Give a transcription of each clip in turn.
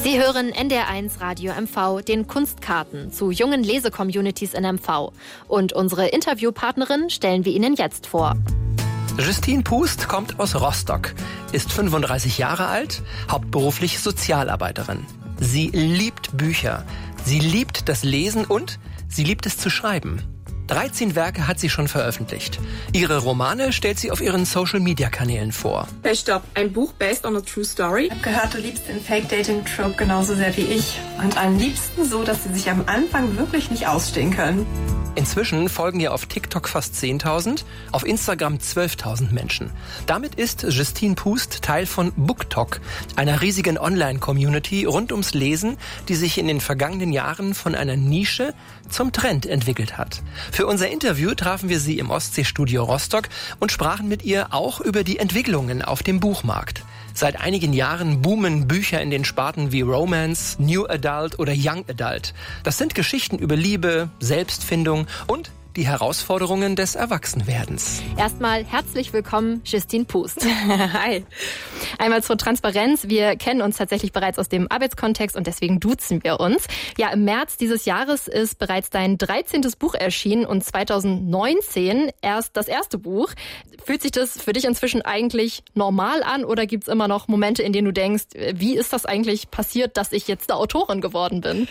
Sie hören NDR1 Radio MV, den Kunstkarten zu jungen Lese-Communities in MV. Und unsere Interviewpartnerin stellen wir Ihnen jetzt vor. Justine Pust kommt aus Rostock, ist 35 Jahre alt, hauptberuflich Sozialarbeiterin. Sie liebt Bücher, sie liebt das Lesen und sie liebt es zu schreiben. 13 Werke hat sie schon veröffentlicht. Ihre Romane stellt sie auf ihren Social-Media-Kanälen vor. Hey, stopp. Ein Buch based on a true story. Ich habe gehört, du liebst den Fake-Dating-Trope genauso sehr wie ich. Und am liebsten so, dass sie sich am Anfang wirklich nicht ausstehen können. Inzwischen folgen ihr auf TikTok fast 10.000, auf Instagram 12.000 Menschen. Damit ist Justine Pust Teil von BookTok, einer riesigen Online-Community rund ums Lesen, die sich in den vergangenen Jahren von einer Nische zum Trend entwickelt hat. Für unser Interview trafen wir sie im Ostseestudio Rostock und sprachen mit ihr auch über die Entwicklungen auf dem Buchmarkt. Seit einigen Jahren boomen Bücher in den Sparten wie Romance, New Adult oder Young Adult. Das sind Geschichten über Liebe, Selbstfindung und die Herausforderungen des Erwachsenwerdens. Erstmal herzlich willkommen, Justine Pust. Hi. Einmal zur Transparenz. Wir kennen uns tatsächlich bereits aus dem Arbeitskontext und deswegen duzen wir uns. Ja, im März dieses Jahres ist bereits dein 13. Buch erschienen und 2019 erst das erste Buch. Fühlt sich das für dich inzwischen eigentlich normal an oder gibt es immer noch Momente, in denen du denkst, wie ist das eigentlich passiert, dass ich jetzt eine Autorin geworden bin?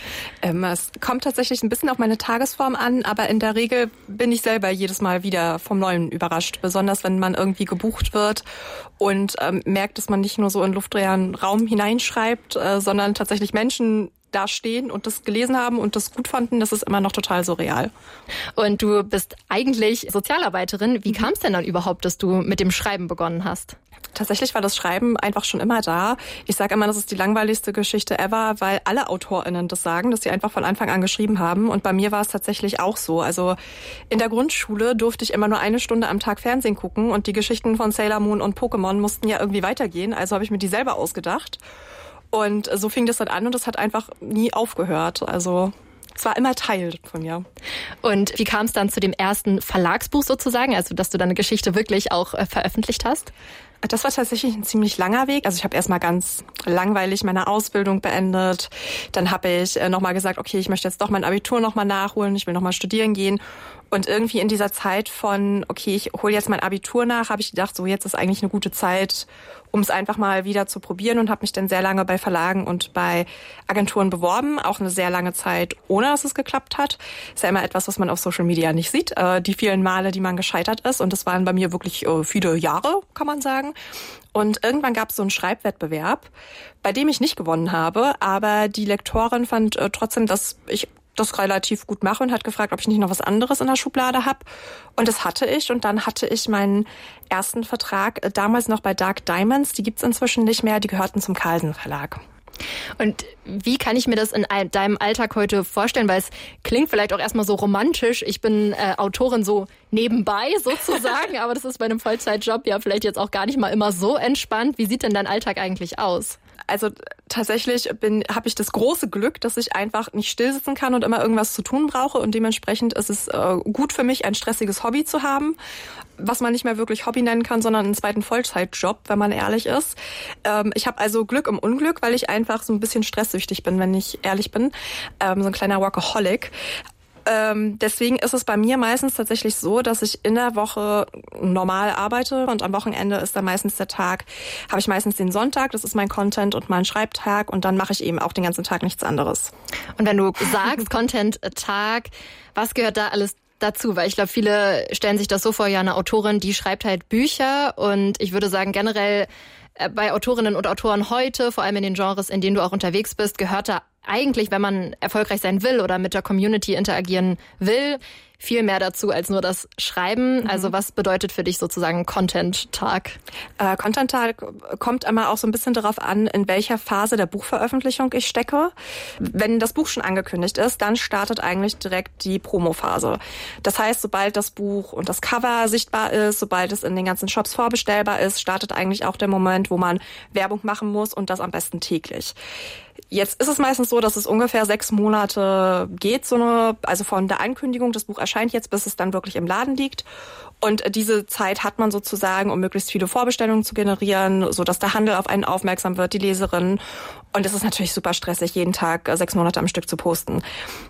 Es kommt tatsächlich ein bisschen auf meine Tagesform an, aber in der Regel bin ich selber jedes Mal wieder vom Neuen überrascht. Besonders wenn man irgendwie gebucht wird und merkt, dass man nicht nur so in luftleeren Raum hineinschreibt, sondern tatsächlich Menschen da stehen und das gelesen haben und das gut fanden, das ist immer noch total surreal. Und du bist eigentlich Sozialarbeiterin. Wie kam es denn dann überhaupt, dass du mit dem Schreiben begonnen hast? Tatsächlich war das Schreiben einfach schon immer da. Ich sage immer, das ist die langweiligste Geschichte ever, weil alle AutorInnen das sagen, dass sie einfach von Anfang an geschrieben haben. Und bei mir war es tatsächlich auch so. Also in der Grundschule durfte ich immer nur 1 Stunde am Tag Fernsehen gucken und die Geschichten von Sailor Moon und Pokémon mussten ja irgendwie weitergehen. Also habe ich mir die selber ausgedacht. Und so fing das dann an und das hat einfach nie aufgehört. Also es war immer Teil von mir. Und wie kam es dann zu dem ersten Verlagsbuch sozusagen, also dass du deine Geschichte wirklich auch veröffentlicht hast? Das war tatsächlich ein ziemlich langer Weg. Also ich habe erstmal ganz langweilig meine Ausbildung beendet. Dann habe ich nochmal gesagt, okay, ich möchte jetzt doch mein Abitur nochmal nachholen, ich will nochmal studieren gehen. Und irgendwie in dieser Zeit von, okay, ich hole jetzt mein Abitur nach, habe ich gedacht, so jetzt ist eigentlich eine gute Zeit, um es einfach mal wieder zu probieren und habe mich dann sehr lange bei Verlagen und bei Agenturen beworben. Auch eine sehr lange Zeit, ohne dass es geklappt hat. Ist ja immer etwas, was man auf Social Media nicht sieht. Die vielen Male, die man gescheitert ist. Und das waren bei mir wirklich viele Jahre, kann man sagen. Und irgendwann gab es so einen Schreibwettbewerb, bei dem ich nicht gewonnen habe. Aber die Lektorin fand trotzdem, dass ich das relativ gut mache und hat gefragt, ob ich nicht noch was anderes in der Schublade habe. Und das hatte ich. Und dann hatte ich meinen ersten Vertrag, damals noch bei Dark Diamonds. Die gibt's inzwischen nicht mehr. Die gehörten zum Carlsen Verlag. Und wie kann ich mir das in deinem Alltag heute vorstellen? Weil es klingt vielleicht auch erstmal so romantisch. Ich bin Autorin so nebenbei sozusagen, aber das ist bei einem Vollzeitjob ja vielleicht jetzt auch gar nicht mal immer so entspannt. Wie sieht denn dein Alltag eigentlich aus? Also tatsächlich habe ich das große Glück, dass ich einfach nicht still sitzen kann und immer irgendwas zu tun brauche. Und dementsprechend ist es gut für mich, ein stressiges Hobby zu haben, was man nicht mehr wirklich Hobby nennen kann, sondern einen zweiten Vollzeitjob, wenn man ehrlich ist. Ich habe also Glück im Unglück, weil ich einfach so ein bisschen stresssüchtig bin, wenn ich ehrlich bin. So ein kleiner Workaholic. Deswegen ist es bei mir meistens tatsächlich so, dass ich in der Woche normal arbeite und am Wochenende ist dann meistens der Tag, habe ich meistens den Sonntag, das ist mein Content und mein Schreibtag und dann mache ich eben auch den ganzen Tag nichts anderes. Und wenn du sagst Content-Tag, was gehört da alles dazu? Weil ich glaube, viele stellen sich das so vor, ja, eine Autorin, die schreibt halt Bücher und ich würde sagen generell bei Autorinnen und Autoren heute, vor allem in den Genres, in denen du auch unterwegs bist, gehört da eigentlich, wenn man erfolgreich sein will oder mit der Community interagieren will, viel mehr dazu als nur das Schreiben. Also was bedeutet für dich sozusagen Content-Tag? Content-Tag kommt immer auch so ein bisschen darauf an, in welcher Phase der Buchveröffentlichung ich stecke. Wenn das Buch schon angekündigt ist, dann startet eigentlich direkt die Promo-Phase. Das heißt, sobald das Buch und das Cover sichtbar ist, sobald es in den ganzen Shops vorbestellbar ist, startet eigentlich auch der Moment, wo man Werbung machen muss und das am besten täglich. Jetzt ist es meistens so, dass es ungefähr 6 Monate geht, also von der Ankündigung, das Buch erscheint erscheint jetzt, bis es dann wirklich im Laden liegt. Und diese Zeit hat man sozusagen, um möglichst viele Vorbestellungen zu generieren, so dass der Handel auf einen aufmerksam wird, die Leserinnen. Und es ist natürlich super stressig, jeden Tag 6 Monate am Stück zu posten.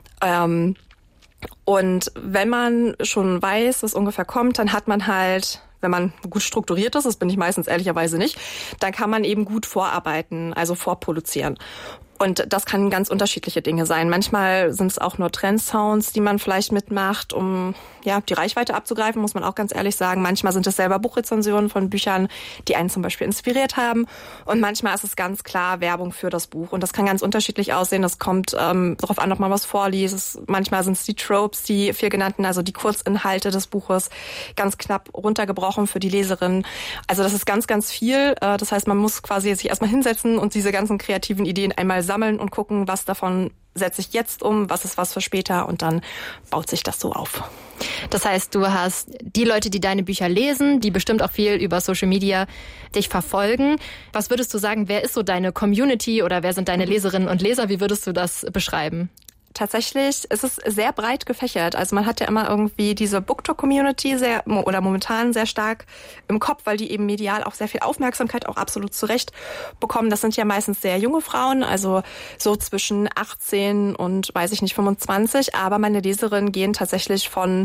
Und wenn man schon weiß, was ungefähr kommt, dann hat man halt, wenn man gut strukturiert ist, das bin ich meistens ehrlicherweise nicht, dann kann man eben gut vorarbeiten, also vorproduzieren. Und das kann ganz unterschiedliche Dinge sein. Manchmal sind es auch nur Trendsounds, die man vielleicht mitmacht, um die Reichweite abzugreifen, muss man auch ganz ehrlich sagen. Manchmal sind es selber Buchrezensionen von Büchern, die einen zum Beispiel inspiriert haben. Und manchmal ist es ganz klar Werbung für das Buch. Und das kann ganz unterschiedlich aussehen. Das kommt darauf an, ob man was vorliest. Manchmal sind es die Tropes, die 4 genannten, also die Kurzinhalte des Buches, ganz knapp runtergebrochen für die Leserin. Also das ist ganz, ganz viel. Das heißt, man muss quasi sich erstmal hinsetzen und diese ganzen kreativen Ideen einmal sammeln und gucken, was davon setze ich jetzt um, was ist was für später, und dann baut sich das so auf. Das heißt, du hast die Leute, die deine Bücher lesen, die bestimmt auch viel über Social Media dich verfolgen. Was würdest du sagen, wer ist so deine Community oder wer sind deine Leserinnen und Leser? Wie würdest du das beschreiben? Tatsächlich ist es sehr breit gefächert. Also man hat ja immer irgendwie diese BookTok-Community momentan sehr stark im Kopf, weil die eben medial auch sehr viel Aufmerksamkeit auch absolut zurecht bekommen. Das sind ja meistens sehr junge Frauen, also so zwischen 18 und 25. Aber meine Leserinnen gehen tatsächlich von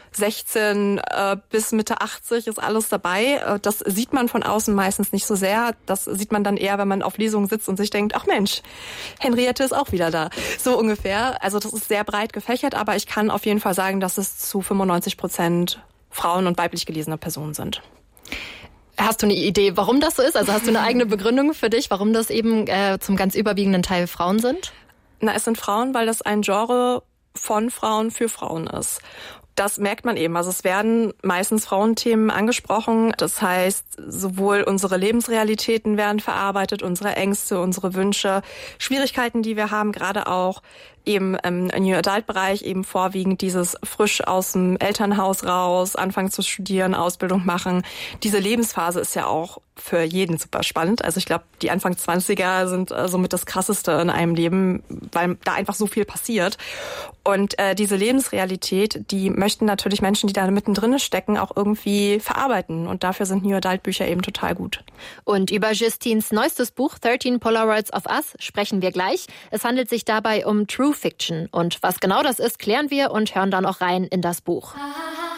16 bis Mitte 80 ist alles dabei. Das sieht man von außen meistens nicht so sehr. Das sieht man dann eher, wenn man auf Lesungen sitzt und sich denkt, ach Mensch, Henriette ist auch wieder da. So ungefähr. Also das ist sehr breit gefächert, aber ich kann auf jeden Fall sagen, dass es zu 95% Frauen und weiblich gelesene Personen sind. Hast du eine Idee, warum das so ist? Also hast du eine eigene Begründung für dich, warum das eben zum ganz überwiegenden Teil Frauen sind? Es sind Frauen, weil das ein Genre von Frauen für Frauen ist. Das merkt man eben. Also es werden meistens Frauenthemen angesprochen. Das heißt, sowohl unsere Lebensrealitäten werden verarbeitet, unsere Ängste, unsere Wünsche, Schwierigkeiten, die wir haben, gerade auch eben im New Adult-Bereich, eben vorwiegend dieses frisch aus dem Elternhaus raus, anfangen zu studieren, Ausbildung machen. Diese Lebensphase ist ja auch für jeden super spannend. Also ich glaube, die Anfang 20er sind somit das Krasseste in einem Leben, weil da einfach so viel passiert. Und diese Lebensrealität, die möchten natürlich Menschen, die da mittendrin stecken, auch irgendwie verarbeiten. Und dafür sind New Adult-Bücher eben total gut. Und über Justines neuestes Buch 13 Polaroids of Us sprechen wir gleich. Es handelt sich dabei um True Fiction. Und was genau das ist, klären wir und hören dann auch rein in das Buch.